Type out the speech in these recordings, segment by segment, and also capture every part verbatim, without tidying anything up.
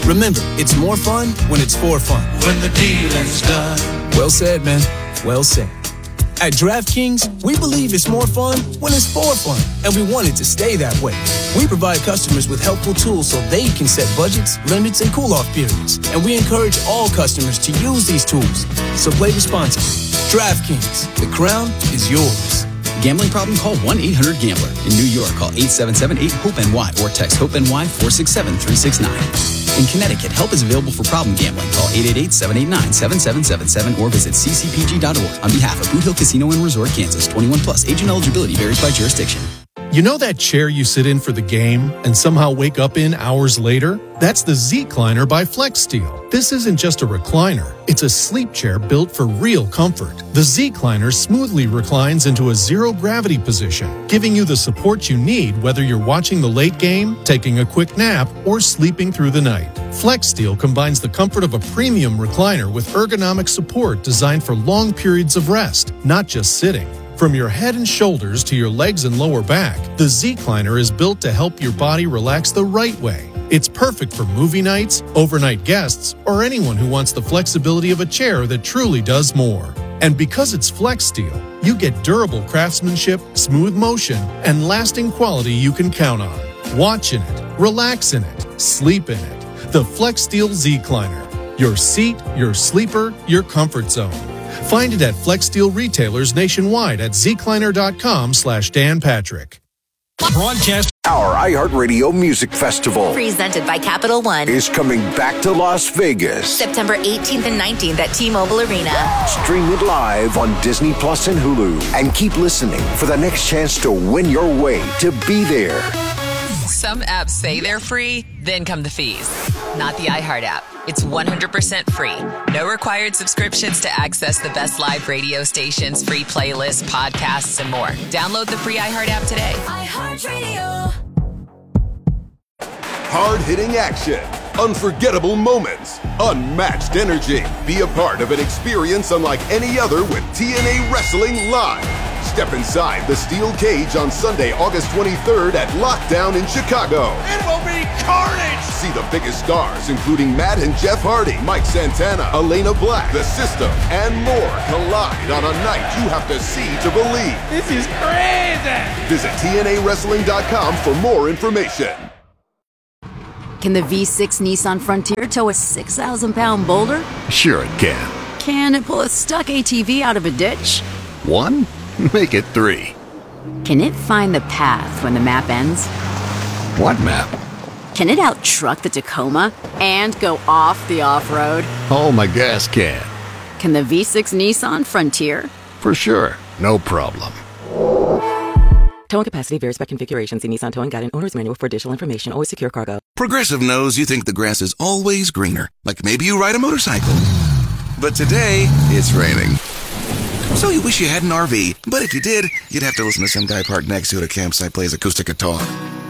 Remember, it's more fun when it's for fun. When the dealing's done. Well said, man. Well said. At DraftKings, we believe it's more fun when it's for fun, and we want it to stay that way. We provide customers with helpful tools so they can set budgets, limits, and cool-off periods, and we encourage all customers to use these tools. So play responsibly. DraftKings, the crown is yours. Gambling problem? Call one eight hundred gambler. In New York, call eight seven seven eight hope N Y or text HOPE-NY four six seven three six nine. In Connecticut, help is available for problem gambling. Call eight eight eight seven eight nine seven seven seven seven or visit c c p g dot org. On behalf of Boot Hill Casino and Resort, Kansas, twenty-one plus. Age and eligibility varies by jurisdiction. You know that chair you sit in for the game and somehow wake up in hours later? That's the Z-Cliner by FlexSteel. This isn't just a recliner. It's a sleep chair built for real comfort. The Z-Cliner smoothly reclines into a zero-gravity position, giving you the support you need whether you're watching the late game, taking a quick nap, or sleeping through the night. FlexSteel combines the comfort of a premium recliner with ergonomic support designed for long periods of rest, not just sitting. From your head and shoulders to your legs and lower back, the Z-Cliner is built to help your body relax the right way. It's perfect for movie nights, overnight guests, or anyone who wants the flexibility of a chair that truly does more. And because it's FlexSteel, you get durable craftsmanship, smooth motion, and lasting quality you can count on. Watch in it, relax in it, sleep in it. The FlexSteel Z-Cliner. Your seat, your sleeper, your comfort zone. Find it at FlexSteel retailers nationwide at zcliner.com slash Dan Patrick. Broadcast. Our iHeartRadio Music Festival, presented by Capital One, is coming back to Las Vegas. September eighteenth and nineteenth at T-Mobile Arena. Stream it live on Disney Plus and Hulu. And keep listening for the next chance to win your way to be there. Some apps say they're free, then come the fees. Not the iHeart app. It's one hundred percent free. No required subscriptions to access the best live radio stations, free playlists, podcasts, and more. Download the free iHeart app today. iHeartRadio. Hard-hitting action, unforgettable moments, unmatched energy. Be a part of an experience unlike any other with T N A Wrestling Live. Step inside the steel cage on Sunday, August twenty-third at Lockdown in Chicago. It will be carnage! See the biggest stars, including Matt and Jeff Hardy, Mike Santana, Elena Black, The System, and more collide on a night you have to see to believe. This is crazy! Visit T N A wrestling dot com for more information. Can the V six Nissan Frontier tow a six thousand pound boulder? Sure it can. Can it pull a stuck A T V out of a ditch? One? Make it three. Can it find the path when the map ends? What map? Can it out-truck the Tacoma and go off the off-road? Oh, my gas can. Can the V six Nissan Frontier? For sure. No problem. Towing capacity varies by configuration. See Nissan Towing Guide and Owner's Manual for additional information. Always secure cargo. Progressive knows you think the grass is always greener. Like maybe you ride a motorcycle. But today, it's raining. So you wish you had an R V. But if you did, you'd have to listen to some guy parked next to it at a campsite plays acoustic guitar.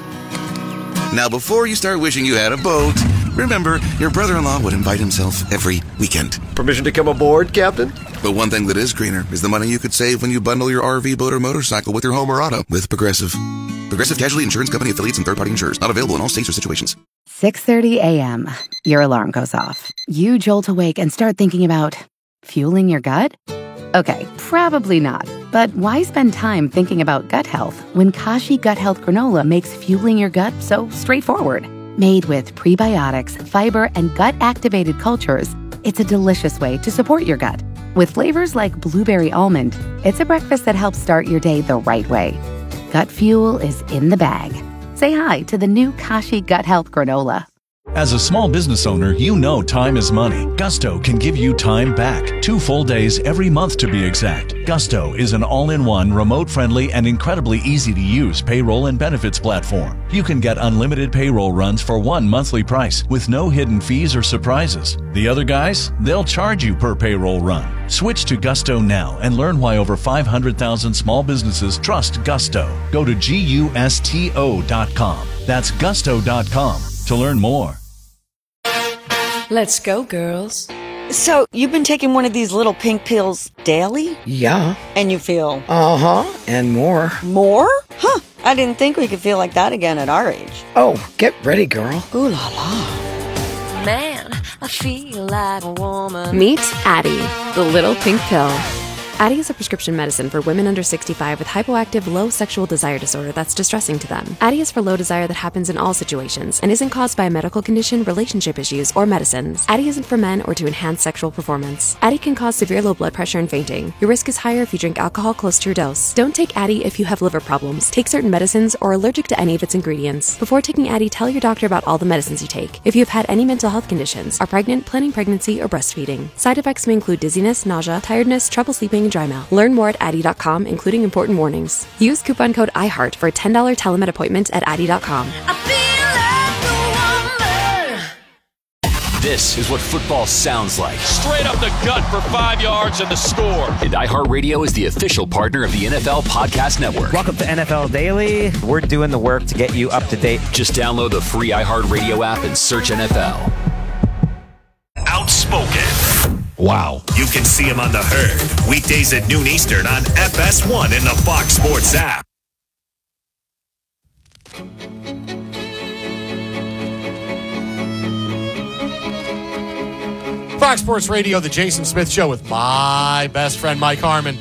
Now, before you start wishing you had a boat, remember, your brother-in-law would invite himself every weekend. Permission to come aboard, Captain? But one thing that is greener is the money you could save when you bundle your R V, boat, or motorcycle with your home or auto with Progressive. Progressive Casualty Insurance Company affiliates and third-party insurers. Not available in all states or situations. six thirty a.m. Your alarm goes off. You jolt awake and start thinking about fueling your gut? Okay, probably not. But why spend time thinking about gut health when Kashi Gut Health Granola makes fueling your gut so straightforward? Made with prebiotics, fiber, and gut-activated cultures, it's a delicious way to support your gut. With flavors like blueberry almond, it's a breakfast that helps start your day the right way. Gut fuel is in the bag. Say hi to the new Kashi Gut Health Granola. As a small business owner, you know time is money. Gusto can give you time back. Two full days every month to be exact. Gusto is an all-in-one, remote-friendly, and incredibly easy-to-use payroll and benefits platform. You can get unlimited payroll runs for one monthly price with no hidden fees or surprises. The other guys, they'll charge you per payroll run. Switch to Gusto now and learn why over five hundred thousand small businesses trust Gusto. Go to gusto dot com. That's gusto dot com to learn more. Let's go, girls. So, you've been taking one of these little pink pills daily? Yeah. And you feel? Uh-huh, and more. More? Huh, I didn't think we could feel like that again at our age. Oh, get ready, girl. Ooh la la. man, I feel like a woman. Meet Addie, the little pink pill. Addie is a prescription medicine for women under sixty-five with hypoactive low sexual desire disorder that's distressing to them. Addie is for low desire that happens in all situations and isn't caused by a medical condition, relationship issues, or medicines. Addie isn't for men or to enhance sexual performance. Addie can cause severe low blood pressure and fainting. Your risk is higher if you drink alcohol close to your dose. Don't take Addie if you have liver problems, take certain medicines, or are allergic to any of its ingredients. Before taking Addie, tell your doctor about all the medicines you take. If you have had any mental health conditions, are pregnant, planning pregnancy, or breastfeeding. Side effects may include dizziness, nausea, tiredness, trouble sleeping, and dry mouth. Learn more at Addie dot com, including important warnings. Use coupon code iHeart for a ten dollars telemed appointment at Addie dot com. This is what football sounds like. Straight up the gut for five yards and the score. And iHeartRadio is the official partner of the N F L Podcast Network. Welcome to N F L Daily. We're doing the work to get you up to date. Just download the free iHeartRadio app and search N F L. Outspoken. Wow. You can see him on The Herd. Weekdays at noon Eastern on F S one in the Fox Sports app. Fox Sports Radio, the Jason Smith Show with my best friend, Mike Harmon.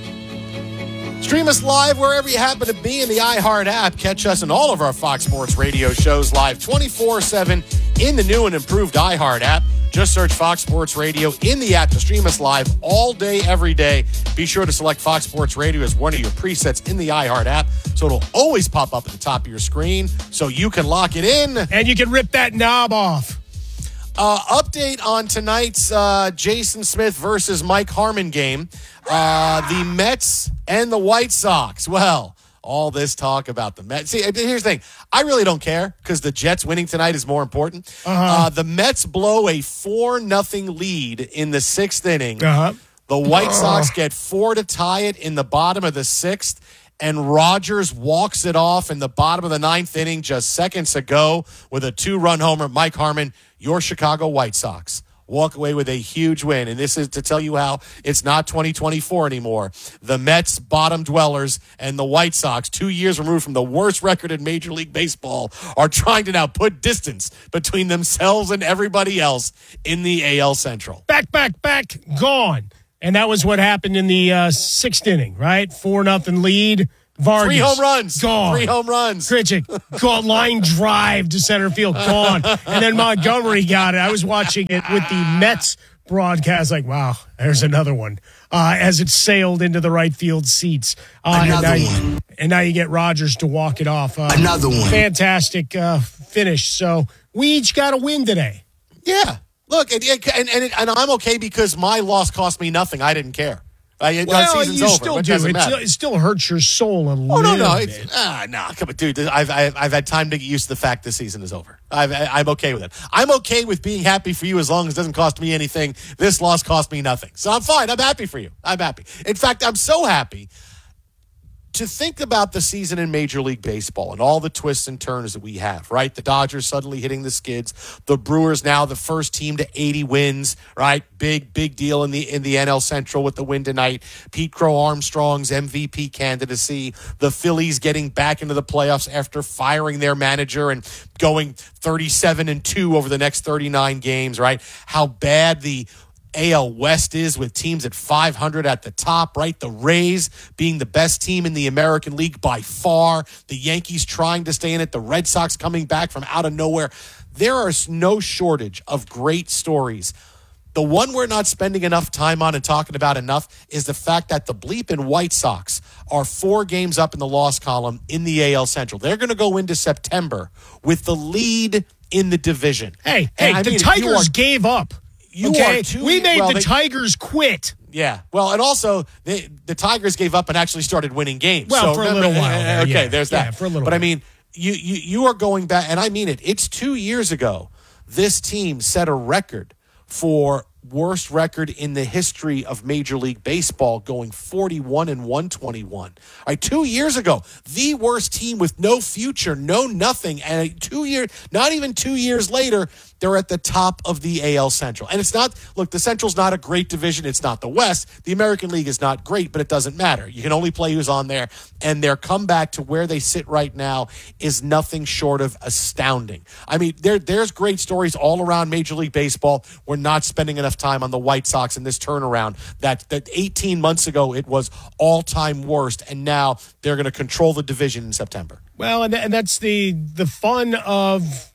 Stream us live wherever you happen to be in the iHeart app. Catch us in all of our Fox Sports Radio shows live twenty-four seven in the new and improved iHeart app. Just search Fox Sports Radio in the app to stream us live all day, every day. Be sure to select Fox Sports Radio as one of your presets in the iHeart app, so it'll always pop up at the top of your screen, so you can lock it in. And you can rip that knob off. Uh, update on tonight's uh, Jason Smith versus Mike Harmon game. Uh, the Mets and the White Sox. Well, all this talk about the Mets. See, here's the thing. I really don't care because the Jets winning tonight is more important. Uh-huh. Uh, the Mets blow a four nothing lead in the sixth inning. Uh-huh. The White uh-huh. Sox get four to tie it in the bottom of the sixth. And Rogers walks it off in the bottom of the ninth inning just seconds ago with a two-run homer. Mike Harmon, your Chicago White Sox walk away with a huge win. And this is to tell you how it's not twenty twenty-four anymore. The Mets, bottom dwellers, and the White Sox, two years removed from the worst record in Major League Baseball, are trying to now put distance between themselves and everybody else in the A L Central. Back, back, back, gone. And that was what happened in the uh, sixth inning, right? Four nothing lead. Vargas, Three home runs. Gone. Three home runs. Grichuk, got line drive to center field, gone. And then Montgomery got it. I was watching it with the Mets broadcast, like, wow, there's another one. Uh, as it sailed into the right field seats. Uh, another and now one. You, and now you get Rogers to walk it off. Uh, another one. Fantastic uh, finish. So we each got a win today. Yeah. Look, and and, and, and I'm okay because my loss cost me nothing. I didn't care. Uh, well, season's you over. still It do. doesn't It, matter. still- it still hurts your soul a Oh, little no, no. bit. It's, ah, no, come on, dude. I've, I've, I've had time to get used to the fact this season is over. I've, I'm okay with it. I'm okay with being happy for you as long as it doesn't cost me anything. This loss cost me nothing. So I'm fine. I'm happy for you. I'm happy. In fact, I'm so happy to think about the season in Major League Baseball and all the twists and turns that we have, right? The Dodgers suddenly hitting the skids. The Brewers now the first team to eighty wins, right? Big, big deal in the in the N L Central with the win tonight. Pete Crow Armstrong's M V P candidacy. The Phillies getting back into the playoffs after firing their manager and going thirty-seven and two over the next thirty-nine games, right? How bad the A L West is with teams at five hundred at the top, right? The Rays being the best team in the American League by far. The Yankees trying to stay in it. The Red Sox coming back from out of nowhere. There is no shortage of great stories. The one we're not spending enough time on and talking about enough is the fact that the bleeping White Sox are four games up in the loss column in the A L Central. They're going to go into September with the lead in the division. Hey, And hey, I the mean, Tigers you are- gave up. You okay? are too, we made well, the they, Tigers quit. Yeah. Well, and also they, the Tigers gave up and actually started winning games. Well, so for a remember, little while there, okay, yeah. there's that. Yeah, for a little but I while. mean, you, you you are going back, and I mean it. It's two years ago. This team set a record for worst record in the history of Major League Baseball, going forty-one and one twenty-one. All right, two years ago, the worst team with no future, no nothing, and two years, not even two years later, they're at the top of the A L Central. And it's not, look, the Central's not a great division. It's not the West. The American League is not great, but it doesn't matter. You can only play who's on there. And their comeback to where they sit right now is nothing short of astounding. I mean, there, there's great stories all around Major League Baseball. We're not spending enough time on the White Sox in this turnaround. That, that eighteen months ago, it was all-time worst, and now they're going to control the division in September. Well, and, and that's the the fun of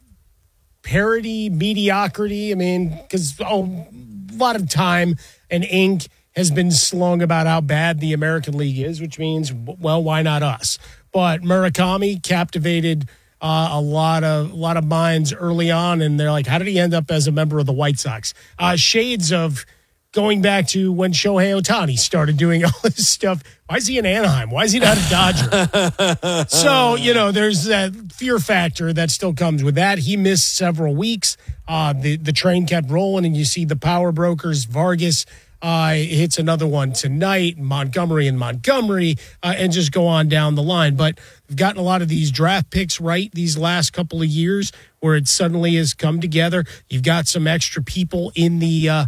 parody, mediocrity. I mean, because oh, a lot of time and ink has been slung about how bad the American League is, which means, well, why not us? But Murakami captivated uh, a lot of a lot of minds early on, and they're like, how did he end up as a member of the White Sox? Uh, shades of going back to when Shohei Ohtani started doing all this stuff. Why is he in Anaheim? Why is he not a Dodger? So, you know, there's that fear factor that still comes with that. He missed several weeks. Uh, the, the train kept rolling, and you see the power brokers, Vargas uh, hits another one tonight, Montgomery and Montgomery, uh, and just go on down the line. But we've gotten a lot of these draft picks right these last couple of years where it suddenly has come together. You've got some extra people in the uh,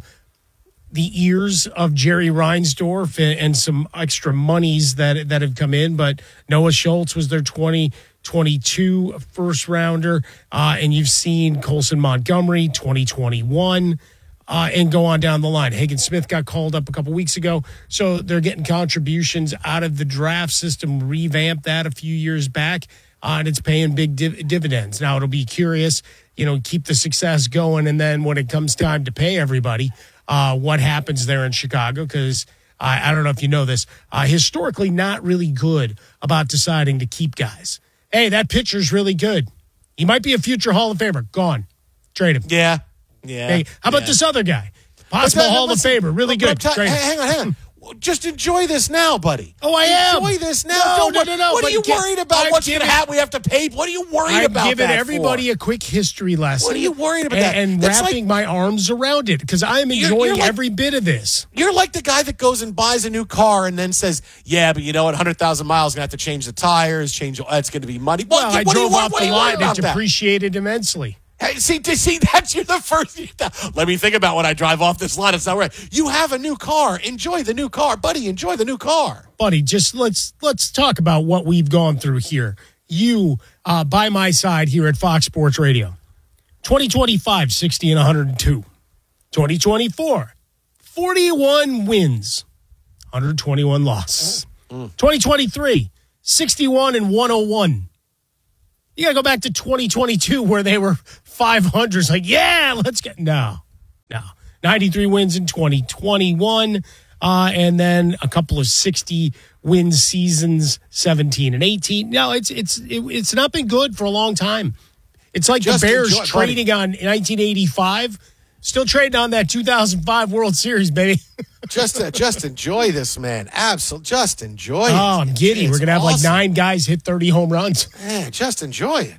the ears of Jerry Reinsdorf and, and some extra monies that that have come in. But Noah Schultz was their twenty twenty-two first rounder. Uh, and you've seen Colson Montgomery, twenty twenty-one, uh, and go on down the line. Hagen Smith got called up a couple weeks ago. So they're getting contributions out of the draft system, revamped that a few years back, uh, and it's paying big div- dividends. Now it'll be curious, you know, keep the success going. And then when it comes time to pay everybody, Uh, what happens there in Chicago, because uh, I don't know if you know this, uh, historically not really good about deciding to keep guys. Hey, that pitcher's really good. He might be a future Hall of Famer. Gone. Trade him. Yeah. Yeah. Hey, how about yeah. this other guy? Possible that, Hall of Famer. Really good. Ta- Trade him. hang on, hang on. Just enjoy this now, buddy. Oh, I am. Enjoy this now. No, Don't, no, no, no. What are you get, worried about? I've What's going to given, happen? We have to pay. What are you worried I've about given that everybody for? a quick history lesson. What are you worried about and, that? And That's wrapping like, my arms around it, because I am You're- enjoying you're like- every bit of this. You're like the guy that goes and buys a new car and then says, yeah, but you know what, one hundred thousand miles, going to have to change the tires, change. It's going to be money. What, Well, what I do drove you, off what the do you worry lot and about it that? depreciated immensely. Hey, see, see, that's you're the first. Let me think about when I drive off this lot. It's not right. You have a new car. Enjoy the new car, buddy. Enjoy the new car, buddy. Just let's let's talk about what we've gone through here. You uh, by my side here at Fox Sports Radio. twenty twenty-five, sixty and one hundred two. twenty twenty-four, forty-one wins, one hundred twenty-one losses. Mm. twenty twenty-three, sixty-one and one oh one. You got to go back to twenty twenty-two where they were five hundred. It's like, yeah, let's get. No, no. ninety-three wins in twenty twenty-one. Uh, and then a couple of sixty-win seasons, seventeen and eighteen. No, it's it's it, it's not been good for a long time. It's like Just the Bears enjoy, trading on nineteen eighty-five, still trading on that two thousand five World Series, baby. just uh, just enjoy this, man. Absolutely, just enjoy it. Oh, I'm giddy. It's We're going to have awesome. like nine guys hit thirty home runs. Man, just enjoy it.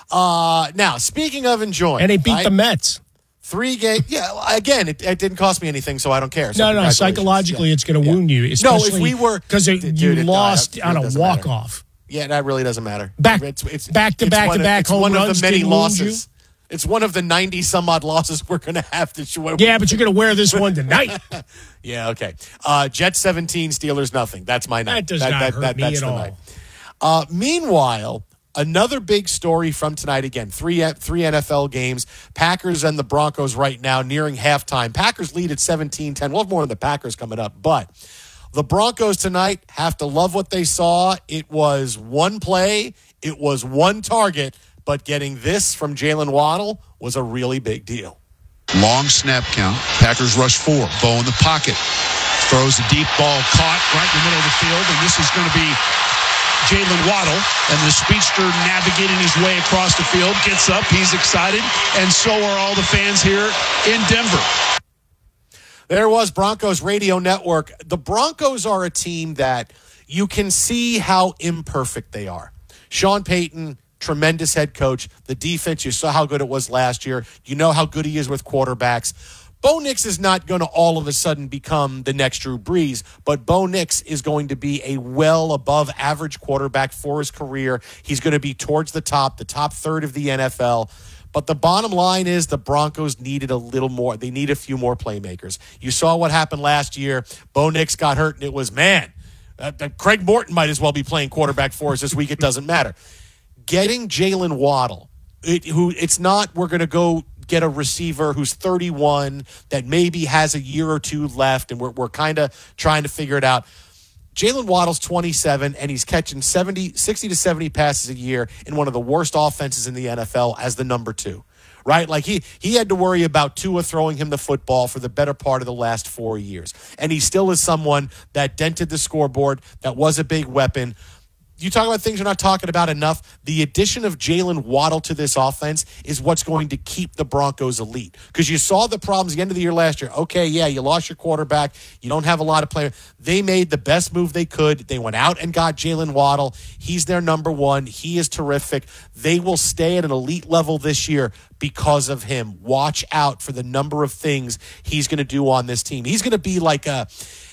Uh, now, speaking of enjoying. And they beat right? the Mets. Three game, yeah. Again, it, it didn't cost me anything, so I don't care. So no, no, congratulations. psychologically, yeah. it's going to yeah. wound you. No, if we were because you dude, it, lost uh, on it a walk off. Yeah, that really doesn't matter. Back, it's, it's, back to it's back one to of, back it's home one runs. of the many didn't wound you. losses. It's one of the ninety some odd losses we're going to have this year. Yeah, but you're going to wear this one tonight. Yeah, okay. Uh, Jets seventeen, Steelers nothing. That's my night. That does that, not that, hurt that, me that's at the all. night. Uh, meanwhile, another big story from tonight. Again, three three N F L games. Packers and the Broncos right now nearing halftime. Packers lead at seventeen ten. We'll have more on the Packers coming up. But the Broncos tonight have to love what they saw. It was one play. It was one target. But getting this from Jalen Waddle was a really big deal. Long snap count. Packers rush four. Bo in the pocket. Throws a deep ball caught right in the middle of the field. And this is going to be Jalen Waddle, and the speedster navigating his way across the field, gets up, he's excited, and so are all the fans here in Denver. There was Broncos Radio Network. The Broncos are a team that you can see how imperfect they are. Sean Payton, tremendous head coach. The defense, you saw how good it was last year. You know how good he is with quarterbacks. Bo Nix is not going to all of a sudden become the next Drew Brees, but Bo Nix is going to be a well above average quarterback for his career. He's going to be towards the top, the top third of the N F L. But the bottom line is the Broncos needed a little more. They need a few more playmakers. You saw what happened last year. Bo Nix got hurt, and it was, man, uh, Craig Morton might as well be playing quarterback for us this week. It doesn't matter. Getting Jalen Waddle, it, who it's not we're going to go get a receiver who's thirty-one that maybe has a year or two left, and we're, we're kind of trying to figure it out. Jalen Waddle's twenty-seven, and he's catching seventy, sixty to seventy passes a year in one of the worst offenses in the N F L as the number two, right? Like he he had to worry about Tua throwing him the football for the better part of the last four years. And he still is someone that dented the scoreboard, that was a big weapon. You talk about things you're not talking about enough. The addition of Jalen Waddle to this offense is what's going to keep the Broncos elite. Because you saw the problems at the end of the year last year. Okay, yeah, you lost your quarterback. You don't have a lot of players. They made the best move they could. They went out and got Jalen Waddle. He's their number one. He is terrific. They will stay at an elite level this year because of him. Watch out for the number of things he's going to do on this team. He's going to be like a...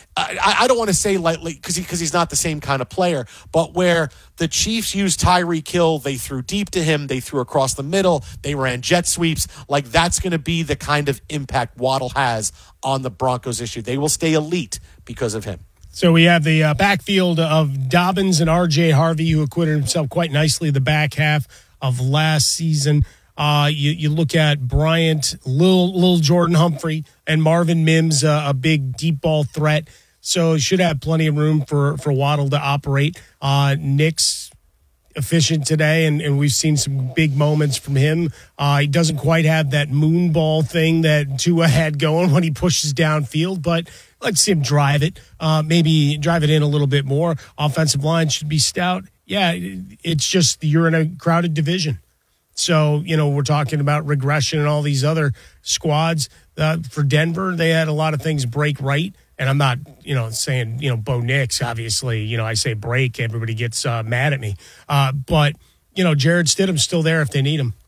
I, I don't want to say lightly because he, because he's not the same kind of player, but where the Chiefs used Tyreek Hill, they threw deep to him, they threw across the middle, they ran jet sweeps. Like that's going to be the kind of impact Waddle has on the Broncos issue. They will stay elite because of him. So we have the uh, backfield of Dobbins and R J Harvey, who acquitted himself quite nicely the back half of last season. Uh, you, you look at Bryant, Lil, Lil Jordan Humphrey, and Marvin Mims, uh, a big deep ball threat. So should have plenty of room for, for Waddle to operate. Uh, Nick's efficient today, and, and we've seen some big moments from him. Uh, he doesn't quite have that moon ball thing that Tua had going when he pushes downfield, but let's see him drive it. Uh, maybe drive it in a little bit more. Offensive line should be stout. Yeah, it's just you're in a crowded division. So, you know, we're talking about regression and all these other squads. Uh, for Denver, they had a lot of things break right. And I'm not, you know, saying, you know, Bo Nix, obviously, you know, I say break, everybody gets uh, mad at me. Uh, but, you know, Jared Stidham's still there if they need him.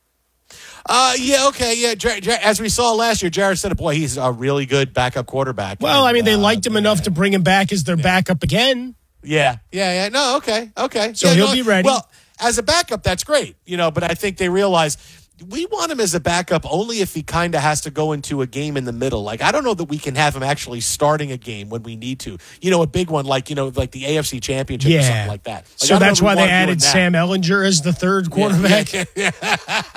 Uh, yeah, okay, yeah. Jar- Jar- as we saw last year, Jared Stidham, boy, he's a really good backup quarterback. Well, and, I mean, they uh, liked him enough to bring him back as their yeah. backup again. Yeah, yeah, yeah. No, okay, okay. So yeah, he'll no, be ready. Well, as a backup, that's great, you know, but I think they realize we want him as a backup only if he kind of has to go into a game in the middle. Like, I don't know that we can have him actually starting a game when we need to. You know, a big one like, you know, like the A F C Championship yeah. or something like that. Like, so that's why they added Sam Ehlinger as the third quarterback? Yeah, yeah, yeah.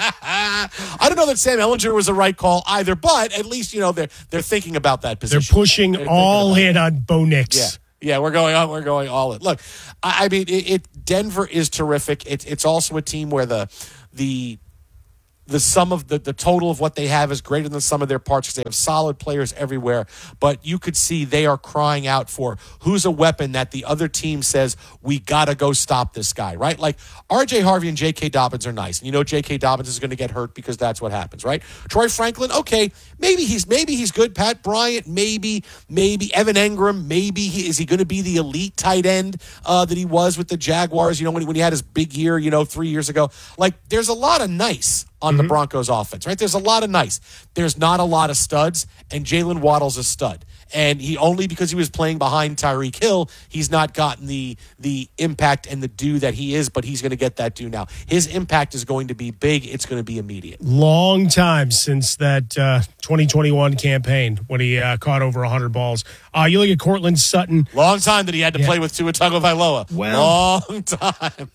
I don't know that Sam Ehlinger was the right call either, but at least, you know, they're, they're thinking about that position. They're pushing they're all in on Bo Nix. Yeah. Yeah, we're going on. We're going all in. Look, I, I mean, it, it. Denver is terrific. It, it's also a team where the the the sum of the, the total of what they have is greater than the sum of their parts because they have solid players everywhere. But you could see they are crying out for who's a weapon that the other team says, we got to go stop this guy, right? Like R J Harvey and J K. Dobbins are nice. And you know J K. Dobbins is going to get hurt because that's what happens, right? Troy Franklin, okay, maybe he's maybe he's good. Pat Bryant, maybe, maybe. Evan Engram, maybe. He, is he going to be the elite tight end uh, that he was with the Jaguars, you know, when he, when he had his big year, you know, three years ago? Like, there's a lot of nice on mm-hmm. the Broncos offense, right? There's a lot of nice. There's not a lot of studs, and Jalen Waddle's a stud. And he only because he was playing behind Tyreek Hill, he's not gotten the the impact and the due that he is, but he's going to get that due now. His impact is going to be big. It's going to be immediate. Long time since that uh, twenty twenty-one campaign when he uh, caught over one hundred balls. Uh, you look at Cortland Sutton. Long time that he had to yeah. play with Tua Tagovailoa. Well, Long time.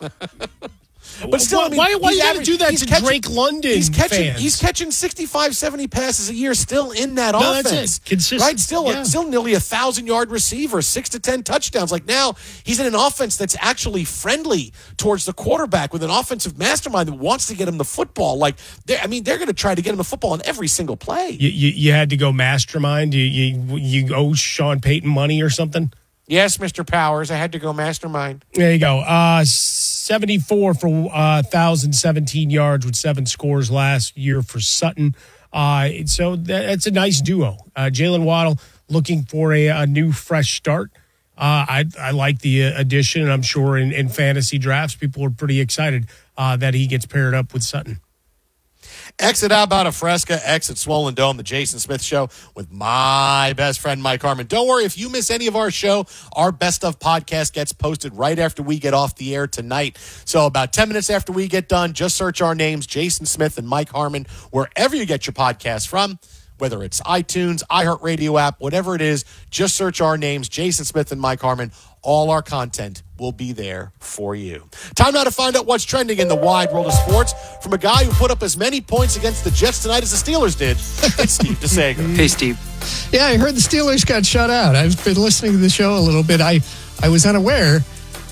But still, why, I mean, why, why you got to do that to catching, Drake London he's catching, fans? He's catching sixty-five, seventy passes a year still in that no, offense. That's it. Consistent. Right? Still, yeah. still nearly a one thousand-yard receiver, six to ten touchdowns. Like now, he's in an offense that's actually friendly towards the quarterback with an offensive mastermind that wants to get him the football. Like, I mean, they're going to try to get him the football on every single play. You, you, you had to go mastermind? You, you, you owe Sean Payton money or something? Yes, Mister Powers. I had to go mastermind. There you go. Uh, seventy-four for uh, one thousand seventeen yards with seven scores last year for Sutton. Uh, so that, that's a nice duo. Uh, Jalen Waddle looking for a, a new, fresh start. Uh, I, I like the addition, and I'm sure in, in fantasy drafts, people are pretty excited uh, that he gets paired up with Sutton. Exit out about a Fresca, exit Swollen Dome, the Jason Smith Show with my best friend, Mike Harmon. Don't worry, if you miss any of our show, our Best of podcast gets posted right after we get off the air tonight. So about ten minutes after we get done, just search our names, Jason Smith and Mike Harmon, wherever you get your podcast from, whether it's iTunes, iHeartRadio app, whatever it is, just search our names, Jason Smith and Mike Harmon. All our content will be there for you. Time now to find out what's trending in the wide world of sports from a guy who put up as many points against the Jets tonight as the Steelers did. It's Steve DeSager. Hey, Steve. Yeah, I heard the Steelers got shut out. I've been listening to the show a little bit. I, I was unaware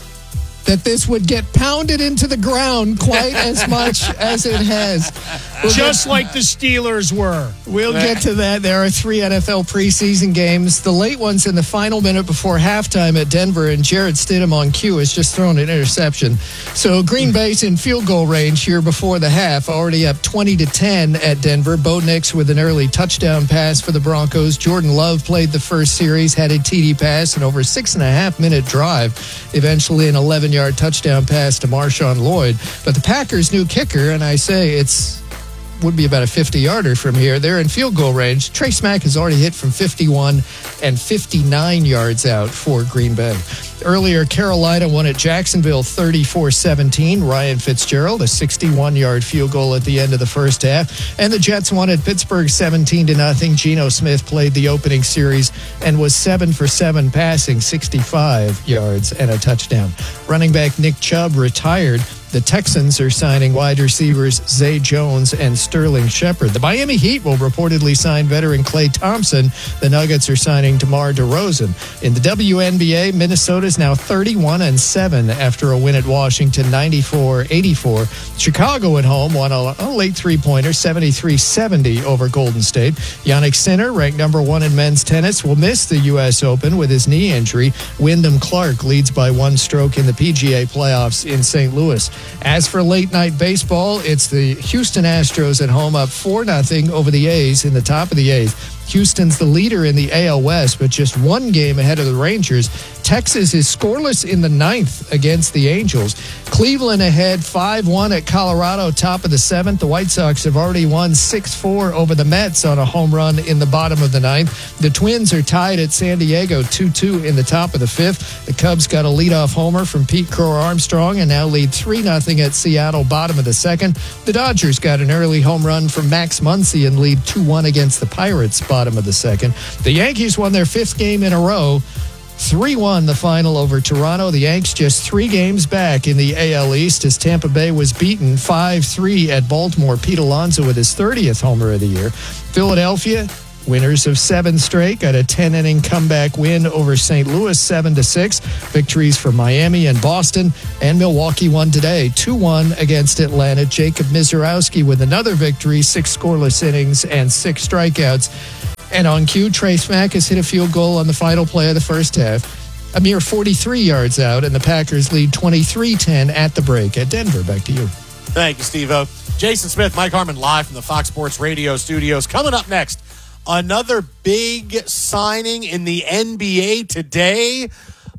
that this would get pounded into the ground quite as much as it has. We'll Just get, like the Steelers were. We'll get to that. There are three N F L preseason games. The late ones in the final minute before halftime at Denver, and Jarrett Stidham on cue has just thrown an interception. So Green Bay's in field goal range here before the half, already up twenty to ten at Denver. Bo Nix with an early touchdown pass for the Broncos. Jordan Love played the first series, had a T D pass, and over a six and a half minute drive. Eventually an eleven-yard touchdown pass to Marshawn Lloyd. But the Packers' new kicker, and I say it's would be about a fifty-yarder from here. They're in field goal range. Trace Mack has already hit from fifty-one and fifty-nine yards out for Green Bay. Earlier, Carolina won at Jacksonville thirty-four seventeen. Ryan Fitzgerald, a sixty-one-yard field goal at the end of the first half. And the Jets won at Pittsburgh seventeen to nothing. Geno Smith played the opening series and was seven for seven passing, sixty-five yards and a touchdown. Running back Nick Chubb retired. The Texans are signing wide receivers Zay Jones and Sterling Shepard. The Miami Heat will reportedly sign veteran Klay Thompson. The Nuggets are signing DeMar DeRozan. In the W N B A, Minnesota is now thirty-one and seven after a win at Washington, ninety-four eighty-four. Chicago at home won a, a late three-pointer, seventy-three seventy over Golden State. Jannik Sinner, ranked number one in men's tennis, will miss the U S Open with his knee injury. Wyndham Clark leads by one stroke in the P G A playoffs in Saint Louis. As for late-night baseball, it's the Houston Astros at home up four nothing over the A's in the top of the eighth. Houston's the leader in the A L West, but just one game ahead of the Rangers. Texas is scoreless in the ninth against the Angels. Cleveland ahead five one at Colorado, top of the seventh. The White Sox have already won six four over the Mets on a home run in the bottom of the ninth. The Twins are tied at San Diego two two in the top of the fifth. The Cubs got a leadoff homer from Pete Crow Armstrong and now lead three nothing at Seattle, bottom of the second. The Dodgers got an early home run from Max Muncy and lead two one against the Pirates, bottom of the second. The Yankees won their fifth game in a row. three one the final over Toronto. The Yanks just three games back in the A L East as Tampa Bay was beaten five three at Baltimore. Pete Alonso with his thirtieth homer of the year. Philadelphia, winners of seven straight, got a ten-inning comeback win over Saint Louis, seven to six. Victories for Miami and Boston, and Milwaukee won today, two one against Atlanta. Jacob Mizorowski with another victory, six scoreless innings and six strikeouts. And on cue, Trace Mack has hit a field goal on the final play of the first half. A mere forty-three yards out, and the Packers lead twenty-three ten at the break at Denver. Back to you. Thank you, Steve-O. Jason Smith, Mike Harmon, live from the Fox Sports Radio studios. Coming up next, another big signing in the N B A today.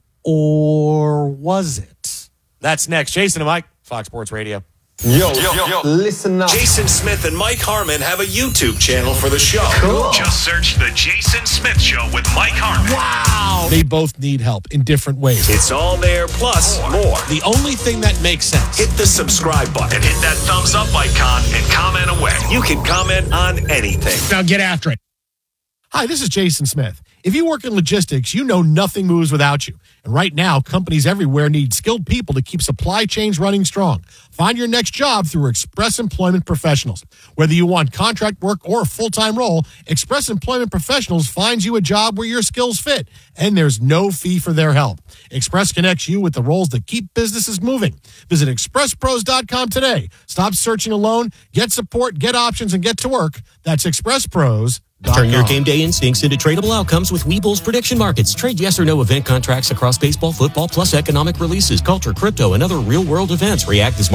Or was it? That's next. Jason and Mike, Fox Sports Radio. Yo, yo, yo, listen up. Jason Smith and Mike Harmon have a YouTube channel for the show. Cool. Just search The Jason Smith Show with Mike Harmon. Wow. They both need help in different ways. It's all there, plus more. more. The only thing that makes sense. Hit the subscribe button and hit that thumbs up icon and comment away. You can comment on anything. Now get after it. Hi, this is Jason Smith. If you work in logistics, you know nothing moves without you. And right now, companies everywhere need skilled people to keep supply chains running strong. Find your next job through Express Employment Professionals. Whether you want contract work or a full-time role, Express Employment Professionals finds you a job where your skills fit, and there's no fee for their help. Express connects you with the roles that keep businesses moving. Visit express pros dot com today. Stop searching alone. Get support, get options, and get to work. That's express pros. Turn your game day instincts into tradable outcomes with Webull's prediction markets. Trade yes or no event contracts across baseball, football, plus economic releases, culture, crypto, and other real-world events. React as market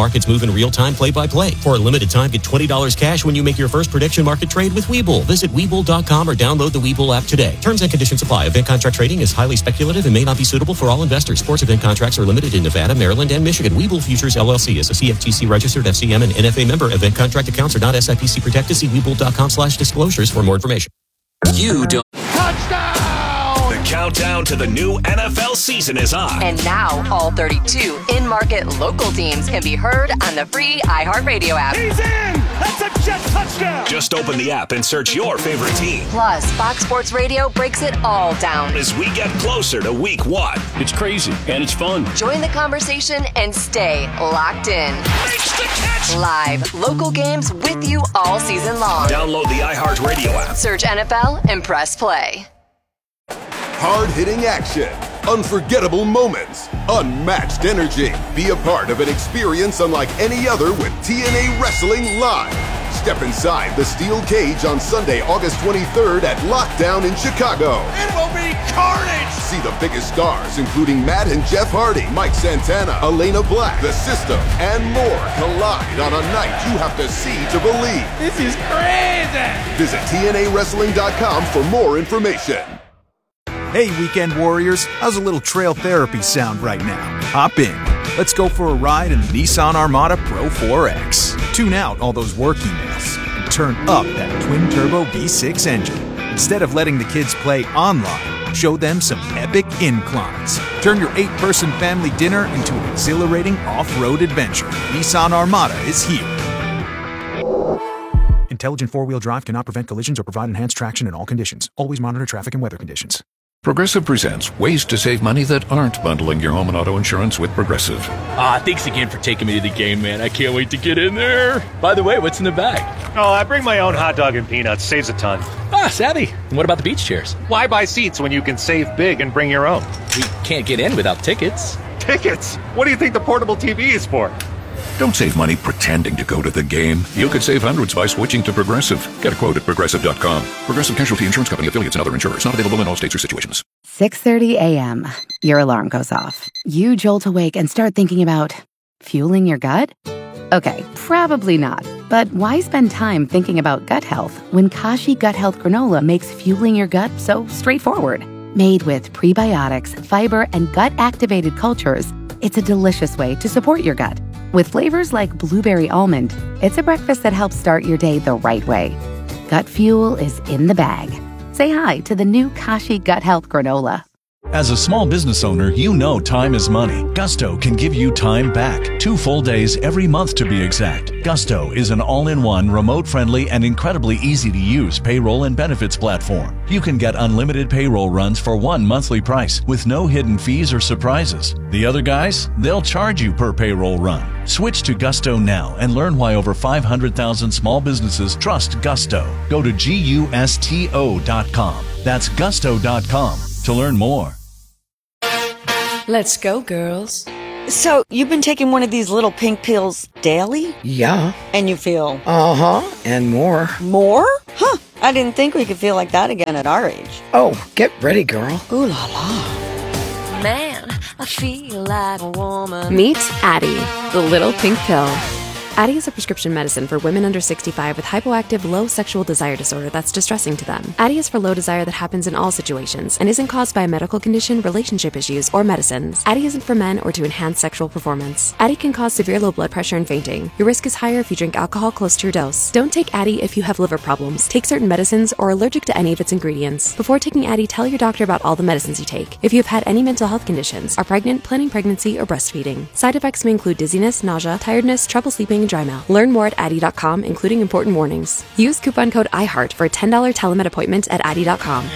markets move in real time, play by play. For a limited time, get twenty dollars cash when you make your first prediction market trade with Webull. Visit Webull dot com or download the Webull app today. Terms and conditions apply. Event contract trading is highly speculative and may not be suitable for all investors. Sports event contracts are limited in Nevada, Maryland, and Michigan. Webull Futures L L C is a C F T C registered F C M and N F A member. Event contract accounts are not S I P C protected. See Webull dot com slash disclosures for more information. You don't. Touchdown! The countdown to the new N F L season is on. And now, all thirty-two in-market local teams can be heard on the free iHeartRadio app. He's in! That's a Jet touchdown! Just open the app and search your favorite team. Plus, Fox Sports Radio breaks it all down As we get closer to week one. It's crazy, and it's fun. Join the conversation and stay locked in. Makes the catch! Live, local games with you all season long. Download the iHeartRadio app. Search N F L and press play. Hard-hitting action, unforgettable moments, unmatched energy. Be a part of an experience unlike any other with T N A Wrestling Live. Step inside the steel cage on Sunday, August twenty-third at Lockdown in Chicago. It will be carnage! See the biggest stars, including Matt and Jeff Hardy, Mike Santana, Elena Black, The System, and more collide on a night you have to see to believe. This is crazy! Visit T N A wrestling dot com for more information. Hey, Weekend Warriors, how's a little trail therapy sound right now? Hop in. Let's go for a ride in the Nissan Armada Pro four X. Tune out all those work emails and turn up that twin-turbo V six engine. Instead of letting the kids play online, show them some epic inclines. Turn your eight-person family dinner into an exhilarating off-road adventure. Nissan Armada is here. Intelligent four-wheel drive cannot prevent collisions or provide enhanced traction in all conditions. Always monitor traffic and weather conditions. Progressive presents ways to save money that aren't bundling your home and auto insurance with Progressive. Ah, thanks again for taking me to the game, man. I can't wait to get in there. By the way, what's in the bag? Oh, I bring my own hot dog and peanuts. Saves a ton. Ah, savvy. And what about the beach chairs? Why buy seats when you can save big and bring your own? We can't get in without tickets. Tickets? What do you think the portable T V is for? Don't save money pretending to go to the game. You could save hundreds by switching to Progressive. Get a quote at Progressive dot com. Progressive Casualty Insurance Company, affiliates, and other insurers. Not available in all states or situations. six thirty a.m. Your alarm goes off. You jolt awake and start thinking about fueling your gut? Okay, probably not. But why spend time thinking about gut health when Kashi Gut Health Granola makes fueling your gut so straightforward? Made with prebiotics, fiber, and gut-activated cultures, it's a delicious way to support your gut. With flavors like blueberry almond, it's a breakfast that helps start your day the right way. Gut fuel is in the bag. Say hi to the new Kashi Gut Health Granola. As a small business owner, you know time is money. Gusto can give you time back. Two full days every month to be exact. Gusto is an all-in-one, remote-friendly, and incredibly easy-to-use payroll and benefits platform. You can get unlimited payroll runs for one monthly price with no hidden fees or surprises. The other guys, they'll charge you per payroll run. Switch to Gusto now and learn why over five hundred thousand small businesses trust Gusto. Go to gusto dot com. That's gusto dot com to learn more. Let's go, girls. So, you've been taking one of these little pink pills daily? Yeah. And you feel? Uh-huh. And more. More? Huh. I didn't think we could feel like that again at our age. Oh, get ready, girl. Ooh la la. Man, I feel like a woman. Meet Addie, the little pink pill. Addie is a prescription medicine for women under sixty-five with hypoactive low sexual desire disorder that's distressing to them. Addie is for low desire that happens in all situations and isn't caused by a medical condition, relationship issues, or medicines. Addie isn't for men or to enhance sexual performance. Addie can cause severe low blood pressure and fainting. Your risk is higher if you drink alcohol close to your dose. Don't take Addie if you have liver problems, take certain medicines, or are allergic to any of its ingredients. Before taking Addie, tell your doctor about all the medicines you take. If you have had any mental health conditions, are pregnant, planning pregnancy, or breastfeeding. Side effects may include dizziness, nausea, tiredness, trouble sleeping, and dry mouth. Learn more at Addie dot com, including important warnings. Use coupon code iHeart for a ten dollars telemed appointment at Addie dot com.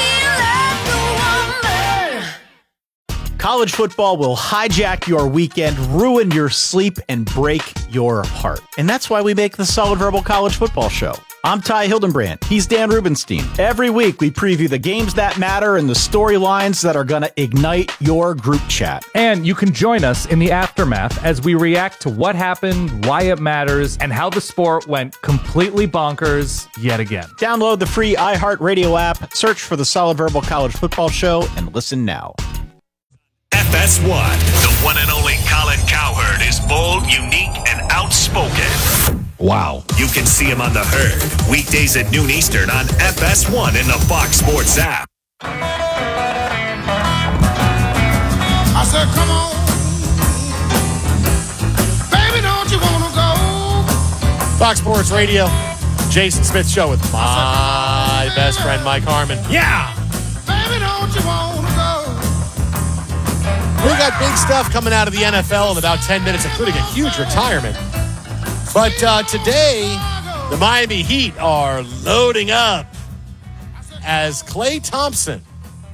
College football will hijack your weekend, ruin your sleep, and break your heart. And that's why we make the Solid Verbal College Football Show. I'm Ty Hildenbrand. He's Dan Rubenstein. Every week, we preview the games that matter and the storylines that are going to ignite your group chat. And you can join us in the aftermath as we react to what happened, why it matters, and how the sport went completely bonkers yet again. Download the free iHeartRadio app, search for the Solid Verbal College Football Show, and listen now. F F S one. The one and only Colin Cowherd is bold, unique, and outspoken. Wow. You can see him on The Herd, weekdays at noon Eastern on F S one in the Fox Sports app. I said, come on, baby, don't you want to go? Fox Sports Radio, Jason Smith Show with my best friend, Mike Harmon. Yeah. Baby, don't you want to go? We got big stuff coming out of the N F L in about ten minutes, including a huge retirement. But uh, today, the Miami Heat are loading up as Klay Thompson.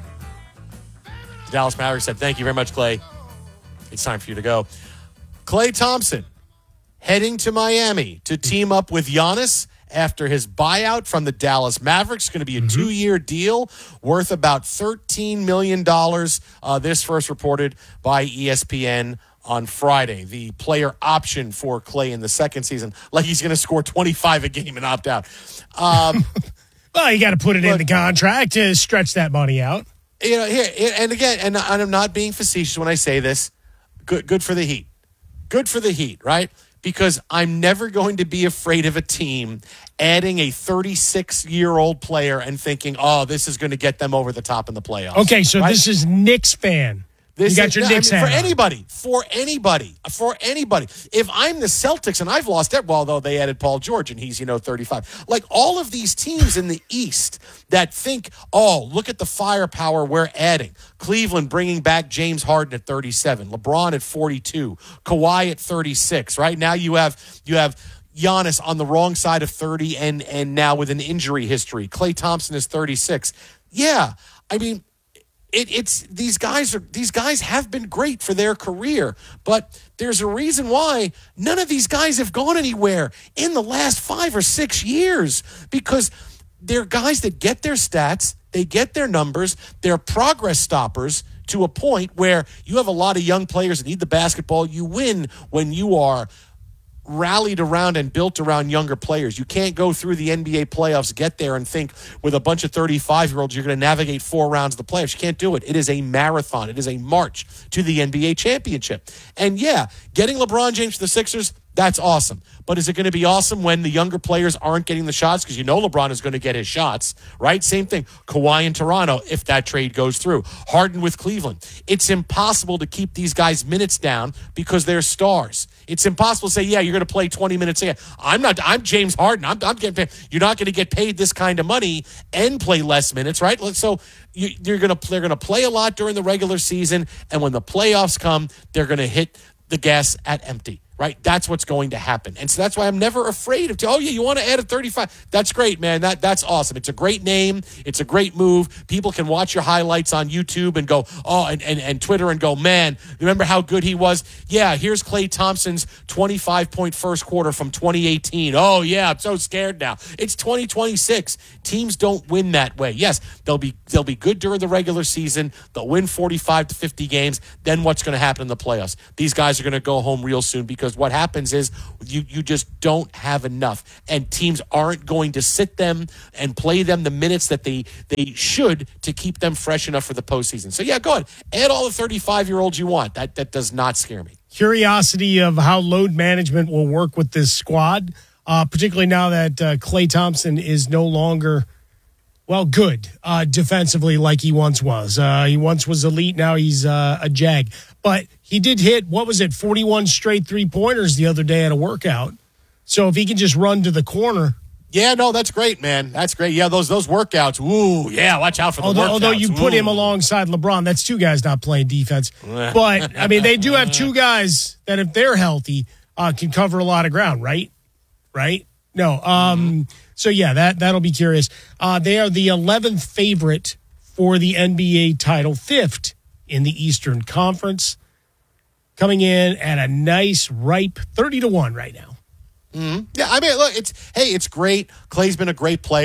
The Dallas Mavericks said, thank you very much, Klay. It's time for you to go. Klay Thompson heading to Miami to team up with Giannis after his buyout from the Dallas Mavericks. It's going to be a mm-hmm. two-year deal worth about thirteen million dollars. Uh, this first reported by E S P N on Friday. The player option for Klay in the second season, like he's going to score twenty-five a game and opt out. Um, well, you got to put it look, in the contract to stretch that money out. You know, here and again, and I'm not being facetious when I say this. Good, good for the Heat. Good for the Heat, right? Because I'm never going to be afraid of a team adding a thirty-six-year-old player and thinking, oh, this is going to get them over the top in the playoffs. Okay, so right? this is Knicks fan. This you got is, your no, Knicks I mean, hat for on. anybody, for anybody, for anybody. If I'm the Celtics and I've lost it, well, though they added Paul George and he's, you know, thirty-five. Like all of these teams in the East that think, oh, look at the firepower we're adding. Cleveland bringing back James Harden at thirty-seven, LeBron at forty-two, Kawhi at thirty-six. Right now you have you have Giannis on the wrong side of thirty and and now with an injury history. Klay Thompson is thirty-six. Yeah, I mean. It, it's these guys are these guys have been great for their career, but there's a reason why none of these guys have gone anywhere in the last five or six years because they're guys that get their stats, they get their numbers, they're progress stoppers to a point where you have a lot of young players that need the basketball. You win when you are rallied around and built around younger players. You can't go through the N B A playoffs, get there and think with a bunch of thirty-five-year-olds you're going to navigate four rounds of the playoffs. You can't do it. It is a marathon. It is a march to the N B A championship. And yeah, getting LeBron James to the Sixers, that's awesome. But is it going to be awesome when the younger players aren't getting the shots? Because you know LeBron is going to get his shots, right? Same thing. Kawhi in Toronto, if that trade goes through. Harden with Cleveland. It's impossible to keep these guys' minutes down because they're stars. It's impossible to say, yeah, you're going to play twenty minutes a game. I'm not. I'm James Harden. I'm, I'm getting paid. You're not going to get paid this kind of money and play less minutes, right? So you, you're going to they're going to play a lot during the regular season, and when the playoffs come, they're going to hit the gas at empty. Right? That's what's going to happen. And so that's why I'm never afraid of, oh, yeah, you want to add a thirty-five? That's great, man. That That's awesome. It's a great name. It's a great move. People can watch your highlights on YouTube and go, oh, and, and, and Twitter and go, man, remember how good he was? Yeah, here's Klay Thompson's twenty-five point first quarter from twenty eighteen. Oh, yeah, I'm so scared now. It's twenty twenty-six. Teams don't win that way. Yes, they'll be they'll be good during the regular season. They'll win forty-five to fifty games. Then what's going to happen in the playoffs? These guys are going to go home real soon because what happens is you, you just don't have enough, and teams aren't going to sit them and play them the minutes that they, they should to keep them fresh enough for the postseason. So, yeah, go ahead. Add all the thirty-five-year-olds you want. That, that does not scare me. Curiosity of how load management will work with this squad, uh, particularly now that uh, Klay Thompson is no longer – well, good uh, defensively like he once was. Uh, he once was elite. Now he's uh, a jag. But he did hit, what was it, forty-one straight three-pointers the other day at a workout. So if he can just run to the corner. Yeah, no, that's great, man. That's great. Yeah, those those workouts. Ooh, yeah, watch out for the although, workouts. Although you put Ooh. him alongside LeBron, that's two guys not playing defense. But, I mean, they do have two guys that if they're healthy uh, can cover a lot of ground, right? Right? No. Um, mm-hmm. So, yeah, that, that'll be curious. Uh, they are the eleventh favorite for the N B A title, fifth in the Eastern Conference, coming in at a nice, ripe thirty to one right now. Mm-hmm. Yeah, I mean, look, it's hey, it's great. Klay's been a great player.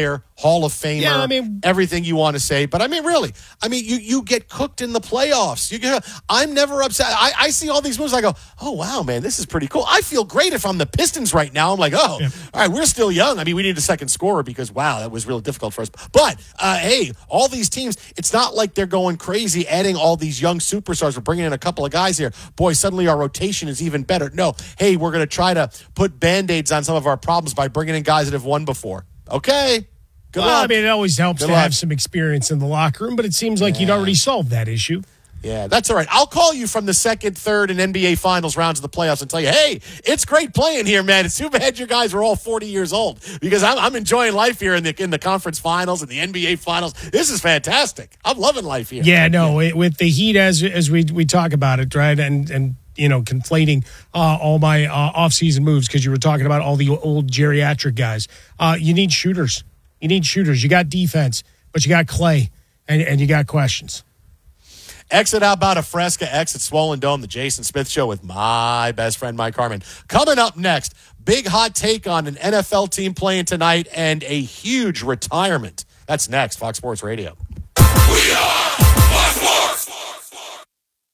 Hall of Famer, Yeah, I mean- everything you want to say. But I mean, really, I mean, you you get cooked in the playoffs. You get, I'm never upset. I, I see all these moves. I go, oh, wow, man, this is pretty cool. I feel great if I'm the Pistons right now. I'm like, oh, Yeah. all right, we're still young. I mean, we need a second scorer because, wow, that was really difficult for us. But, uh, hey, all these teams, it's not like they're going crazy adding all these young superstars. We're bringing in a couple of guys here. Boy, suddenly our rotation is even better. No, hey, we're going to try to put Band-Aids on some of our problems by bringing in guys that have won before. Okay. Good well, luck. I mean, it always helps Good to luck. have some experience in the locker room, but it seems like you'd already solved that issue. Yeah, that's all right. I'll call you from the second, third, and N B A Finals rounds of the playoffs and tell you, hey, it's great playing here, man. It's too bad you guys are all forty years old because I'm, I'm enjoying life here in the in the conference finals and the N B A Finals. This is fantastic. I'm loving life here. Yeah, no, it, with the Heat as as we we talk about it, right, and and you know, conflating uh, all my uh, offseason moves because you were talking about all the old geriatric guys. Uh, you need shooters. You need shooters. You got defense, but you got Clay, and, and you got questions. Exit out about a Fresca, exit Swollen Dome, the Jason Smith Show with my best friend, Mike Harmon. Coming up next, big hot take on an N F L team playing tonight and a huge retirement. That's next, Fox Sports Radio. We are Fox Sports.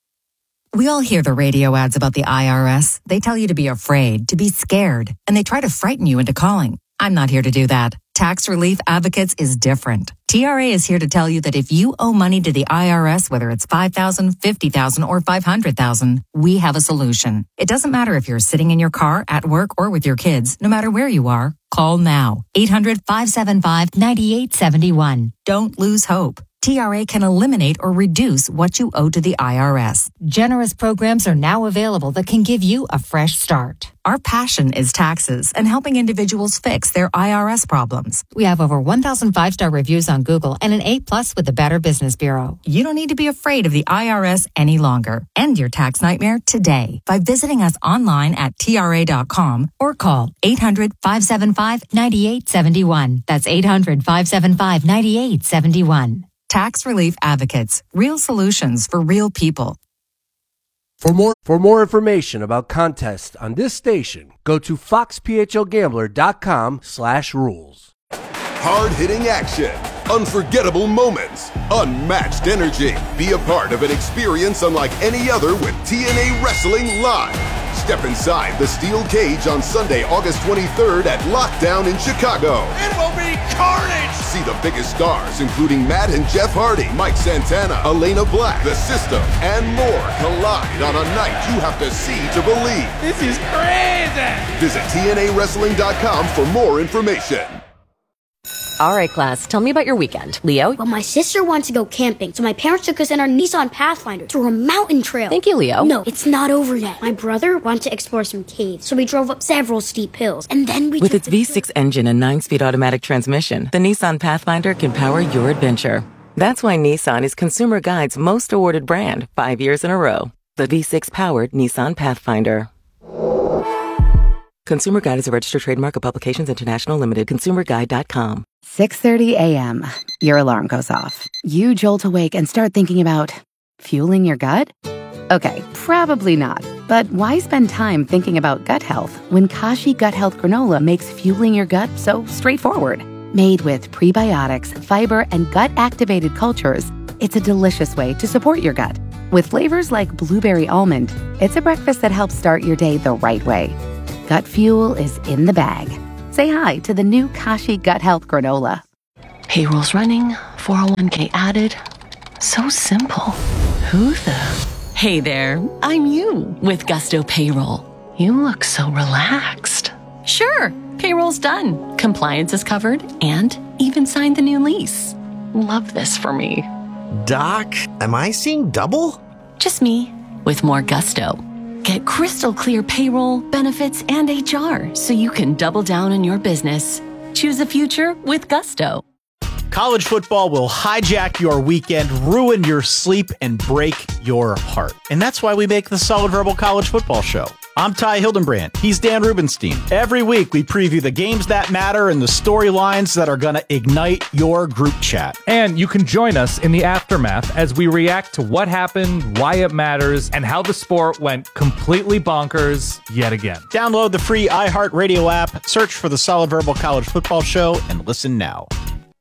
We all hear the radio ads about the I R S. They tell you to be afraid, to be scared, and they try to frighten you into calling. I'm not here to do that. Tax Relief Advocates is different. T R A is here to tell you that if you owe money to the I R S, whether it's five thousand dollars, fifty thousand dollars, or five hundred thousand dollars, we have a solution. It doesn't matter if you're sitting in your car, at work, or with your kids. No matter where you are, call now. eight hundred, five seven five, nine eight seven one. Don't lose hope. T R A can eliminate or reduce what you owe to the I R S. Generous programs are now available that can give you a fresh start. Our passion is taxes and helping individuals fix their I R S problems. We have over one thousand five-star reviews on Google and an A plus with the Better Business Bureau. You don't need to be afraid of the I R S any longer. End your tax nightmare today by visiting us online at T R A dot com or call eight hundred, five seven five, nine eight seven one. That's eight hundred, five seven five, nine eight seven one. Tax Relief Advocates. Real solutions for real people. For more for more information about contests on this station, go to fox p h l gambler dot com slash rules. Hard-hitting action, unforgettable moments, unmatched energy. Be a part of an experience unlike any other with T N A Wrestling Live. Step inside the steel cage on Sunday, August twenty-third at Lockdown in Chicago. It will be carnage! See the biggest stars, including Matt and Jeff Hardy, Mike Santana, Elena Black, The System, and more collide on a night you have to see to believe. This is crazy! Visit T N A wrestling dot com for more information. All right, class, tell me about your weekend. Leo? Well, my sister wants to go camping, so my parents took us in our Nissan Pathfinder through a mountain trail. Thank you, Leo. No, it's not over yet. My brother wanted to explore some caves, so we drove up several steep hills, and then we With took its the V six engine and nine-speed automatic transmission, the Nissan Pathfinder can power your adventure. That's why Nissan is Consumer Guide's most awarded brand, five years in a row. The V six-powered Nissan Pathfinder. Consumer Guide is a registered trademark of Publications International Limited. consumer guide dot com. six thirty a.m. Your alarm goes off. You jolt awake and start thinking about fueling your gut? Okay, probably not. But why spend time thinking about gut health when Kashi Gut Health Granola makes fueling your gut so straightforward? Made with prebiotics, fiber, and gut-activated cultures, it's a delicious way to support your gut. With flavors like blueberry almond, it's a breakfast that helps start your day the right way. Gut fuel is in the bag. Say hi to the new Kashi Gut Health Granola. Payroll's running, four oh one k added. So simple. Who the? Hey there, I'm you with Gusto Payroll. You look so relaxed. Sure, payroll's done. Compliance is covered and even signed the new lease. Love this for me. Doc, am I seeing double? Just me with more gusto. Get crystal clear payroll, benefits, and H R so you can double down on your business. Choose a future with Gusto. College football will hijack your weekend, ruin your sleep, and break your heart. And that's why we make the Solid Verbal College Football Show. I'm Ty Hildenbrand. He's Dan Rubenstein. Every week, we preview the games that matter and the storylines that are going to ignite your group chat. And you can join us in the aftermath as we react to what happened, why it matters, and how the sport went completely bonkers yet again. Download the free iHeartRadio app, search for the Solid Verbal College Football Show, and listen now.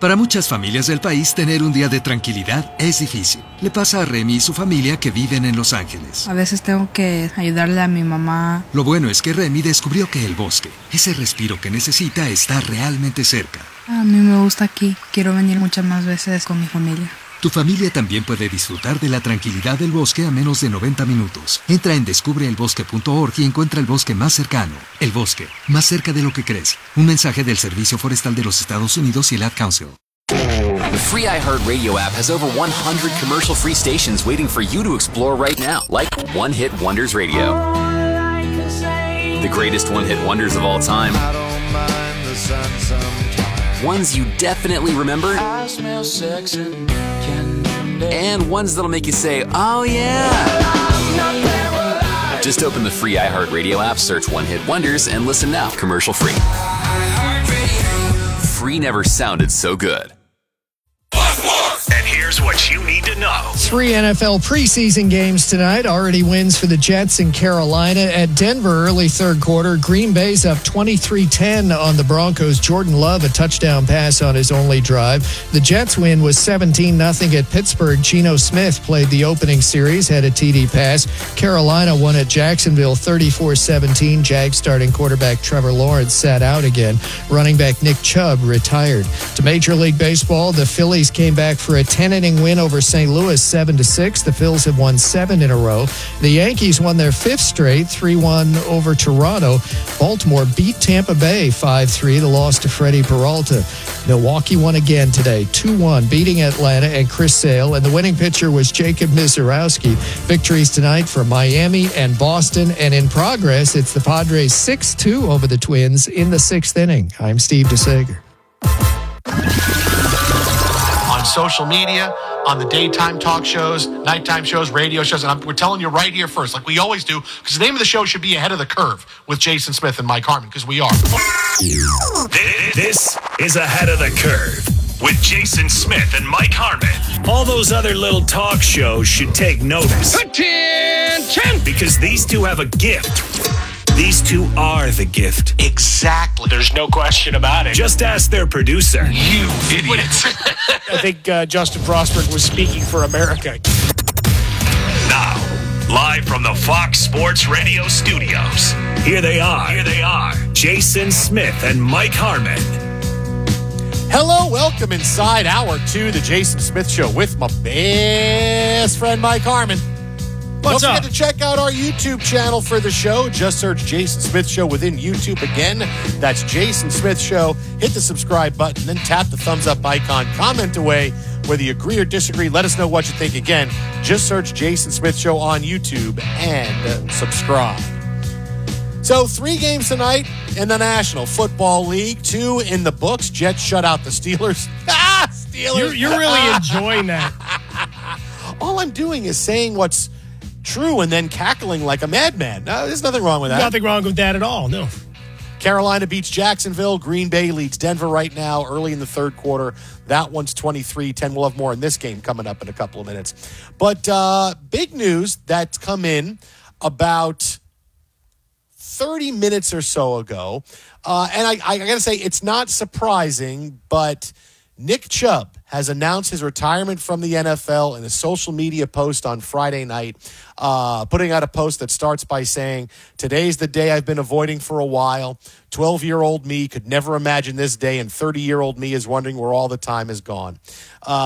Para muchas familias del país, tener un día de tranquilidad es difícil. Le pasa a Remy y su familia que viven en Los Ángeles. A veces tengo que ayudarle a mi mamá. Lo bueno es que Remy descubrió que el bosque, ese respiro que necesita, está realmente cerca. A mí me gusta aquí. Quiero venir muchas más veces con mi familia. Tu familia también puede disfrutar de la tranquilidad del bosque a menos de noventa minutos. Entra en descubre el bosque punto org y encuentra el bosque más cercano. El bosque, más cerca de lo que crees. Un mensaje del Servicio Forestal de los Estados Unidos y el Ad Council. The free iHeartRadio app has over one hundred commercial-free stations waiting for you to explore right now, like One Hit Wonders Radio. The greatest one-hit wonders of all time. Ones you definitely remember. And ones that'll make you say, oh yeah. Just open the free iHeartRadio app, search One Hit Wonders, and listen now, commercial free. Free never sounded so good. And here's what you need to know. Three N F L preseason games tonight. Already wins for the Jets in Carolina. At Denver, early third quarter, Green Bay's up twenty-three ten on the Broncos. Jordan Love, a touchdown pass on his only drive. The Jets win was seventeen nothing at Pittsburgh. Geno Smith played the opening series, had a T D pass. Carolina won at Jacksonville thirty-four seventeen. Jag starting quarterback Trevor Lawrence sat out again. Running back Nick Chubb retired. To Major League Baseball, the Phillies came back for a ten-inning win over Saint Louis, seven to six. The Phils have won seven in a row. The Yankees won their fifth straight, three one over Toronto. Baltimore beat Tampa Bay five three, the loss to Freddie Peralta. Milwaukee won again today, two one, beating Atlanta and Chris Sale, and the winning pitcher was Jacob Mizorowski. Victories tonight for Miami and Boston, and in progress, it's the Padres six two over the Twins in the sixth inning. I'm Steve DeSager. On social media, on the daytime talk shows, nighttime shows, radio shows, and I'm, we're telling you right here first, like we always do, because the name of the show should be Ahead of the Curve with Jason Smith and Mike Harmon, because we are. This is Ahead of the Curve with Jason Smith and Mike Harmon. All those other little talk shows should take notice. Attention! Because these two have a gift. These two are the gift. Exactly. There's no question about it. Just ask their producer. You idiot. I think uh, Justin Frostberg was speaking for America. Now, live from the Fox Sports Radio studios, here they are. Here they are. Jason Smith and Mike Harmon. Hello, welcome inside hour two, the Jason Smith Show with my best friend Mike Harmon. What's Don't up? forget to check out our YouTube channel for the show. Just search Jason Smith Show within YouTube. Again, that's Jason Smith Show. Hit the subscribe button, then tap the thumbs up icon. Comment away whether you agree or disagree. Let us know what you think. Again, just search Jason Smith Show on YouTube and uh, subscribe. So three games tonight in the National Football League. Two in the books. Jets shut out the Steelers. Ah, Steelers. You're, you're really enjoying that. All I'm doing is saying what's true and then cackling like a madman. No, there's nothing wrong with that. Nothing wrong with that at all, no. Carolina beats Jacksonville. Green Bay leads Denver right now early in the third quarter. That one's twenty-three ten. We'll have more in this game coming up in a couple of minutes. But uh, big news that's come in about thirty minutes or so ago. Uh, and I, I got to say, it's not surprising, but Nick Chubb has announced his retirement from the N F L in a social media post on Friday night, uh, putting out a post that starts by saying, "Today's the day I've been avoiding for a while. twelve-year-old me could never imagine this day, and thirty-year-old me is wondering where all the time has gone." Uh,